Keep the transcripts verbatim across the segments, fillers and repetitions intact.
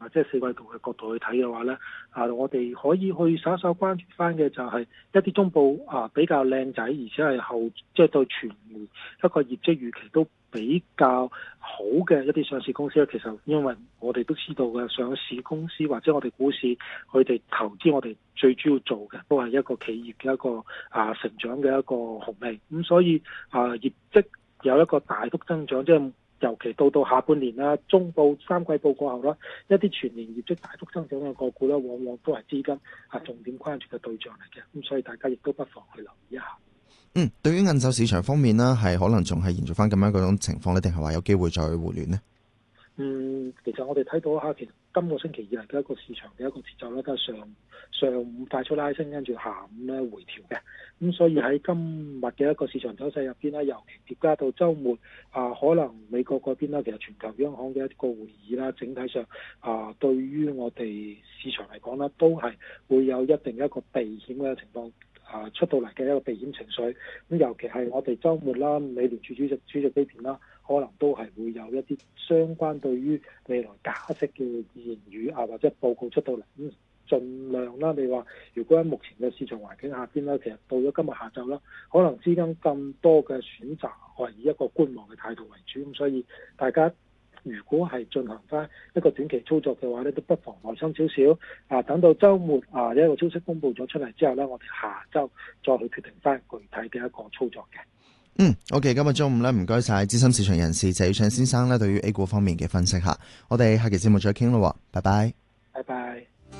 啊，即係四季度嘅角度去睇嘅話咧，啊，我哋可以去稍稍關注翻嘅就係一啲中報啊比較靚仔，而且係後即係對全年一個業績預期都比較好嘅一啲上市公司咧。其實因為我哋都知道嘅上市公司或者我哋股市，佢哋投資我哋最主要做嘅都係一個企業嘅一個啊成長嘅一個紅利，咁所以啊業績有一個大幅增長，即係尤其到到下半年啦、中報三季報過後啦，一啲全年業績大幅增長嘅個股咧，往往都係資金啊重點關注嘅對象嚟嘅，咁所以大家亦都不妨去留意一下。 嗯，對於銀售市場方面呢，係可能仲係延續翻咁樣嗰種情況呢，定係話有機會再回暖呢？ 嗯，其實我哋睇到下，其實今個星期以嚟嘅一個市場嘅一個節奏咧，都係上上午快速拉升，跟住下午咧回調嘅。咁所以喺今日嘅一個市場走勢入邊咧，尤其疊加到週末啊，可能美國嗰邊咧，其實全球央行嘅一個會議啦，整體上啊，對於我哋市場嚟講咧，都係會有一定一個避險嘅情況啊出到嚟嘅一個避險情緒。咁尤其係我哋週末啦，美聯儲主席主席呢邊啦，可能都係會有一啲相關對於未來加息嘅言語啊，或者報告出到嚟，咁盡量啦。你話如果喺目前嘅市場環境下邊咧，其實到咗今日下晝啦，可能資金咁多嘅選擇係以一個觀望嘅態度為主，咁所以大家如果係進行翻一個短期操作嘅話咧，都不妨耐心少少啊，等到週末啊一個消息公佈咗出嚟之後咧，我哋下週再去決定翻具體嘅一個操作嘅。 嗯 OK 今日中午咧，唔該晒資深市場人士謝宇暢先生咧，對於 A 股方面嘅分析吓，我哋下期節目再傾咯，拜拜。 拜拜。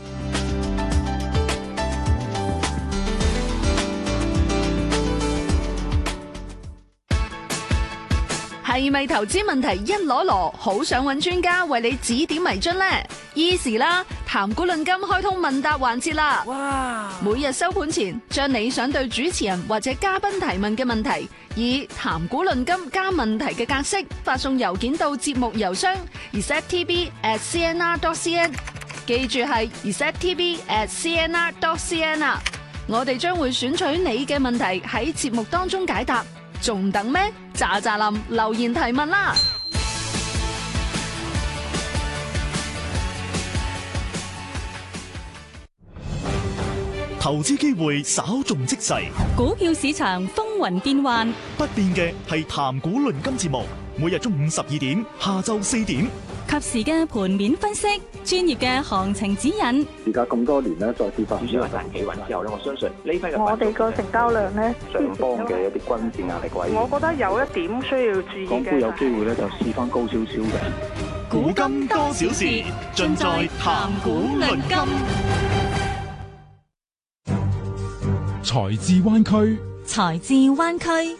係咪投資問題一籮籮，好想揾專家為你指點迷津呢？Easy 啦，談股論金開通問答環節啦！哇！每日收盤前，將你想對主持人或者嘉賓提問嘅問題，以談股論金加問題嘅格式發送郵件到節目郵箱 r e s e t t v at c n r dot c n， 記住係 r e s e t t v at c n r dot c n 啊！我哋將會選取你嘅問題喺節目當中解答。仲等咩？喳喳林留言提問啦！ 投資機會稍縱即逝， 股票市場風雲變幻， 不變嘅係談股論金節目，每日中午十二點，下晝四點， 及時嘅盤面分析，專業嘅行情指引。 而家咁多年咧，再次發主要係賺企穩之後咧，我相信呢批嘅我哋個成交量咧， 上方嘅一啲均線壓力位， 我覺得有一點需要注意嘅。 港股有機會咧，就試翻高少少嘅。 股金多少事，盡在談股論金。 財智灣區， 財智灣區。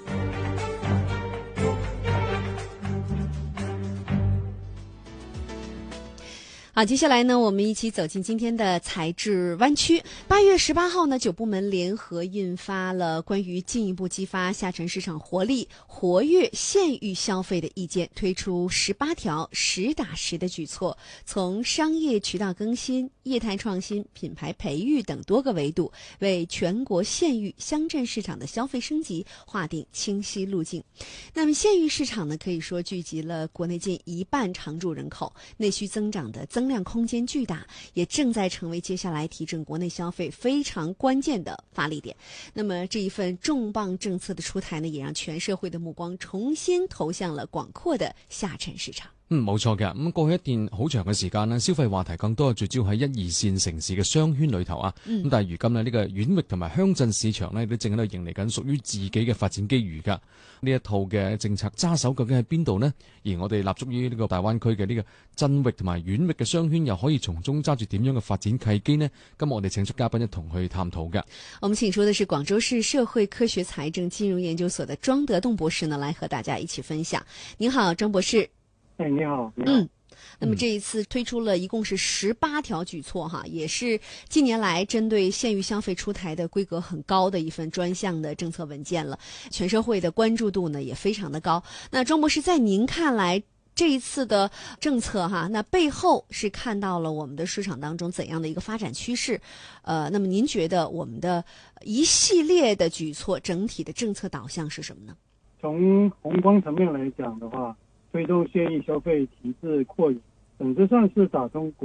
好，接下來呢，我們一起走進今天的財智灣區。八月十八號呢，九部門聯合印發了關於進一步激發下沉市場活力、活躍縣域消費的意見，推出十八條實打實的舉措，從商業渠道更新、業態創新、品牌培育等多個維度，為全國縣域鄉鎮市場的消費升級劃定清晰路徑。那麼縣域市場呢，可以說聚集了國內近一半常住人口，內需增長的增量空間巨大，也正在成為接下來提振國內消費非常關鍵的發力點。那麼這一份重磅政策的出台呢，也讓全社會的目光重新投向了廣闊的下沉市場。 嗯，冇錯嘅。咁過去一段好長嘅時間呢，消費話題更多係聚焦喺一二線城市嘅商圈裏頭啊。咁、嗯、但係如今呢，呢、這個縣域同埋鄉鎮市場呢，都正喺度迎嚟緊屬於自己嘅發展機遇噶。呢一套嘅政策揸手究竟喺邊度呢？而我哋立足於呢個大灣區嘅呢個鎮域同埋縣域嘅商圈，又可以從中揸住點樣嘅發展契機呢？今日我哋請出嘉賓一同去探討嘅。 我們請出的是廣州市社會科學財政金融研究所的莊德棟博士呢，來和大家一起分享。您好，莊博士。 哎，你好，你好。 嗯，那麼這一次推出了一共是十八條舉措哈，也是近年來針對縣域消費出台的規格很高的一份專項的政策文件了，全社會的關注度呢也非常的高。那莊博士，在您看來，這一次的政策哈，那背後是看到了我們的市場當中怎樣的一個發展趨勢？呃，那麼您覺得我們的一系列的舉措整體的政策導向是什麼呢？ 從宏觀層面來講的話，推動縣域消費體制擴展，本質上是打通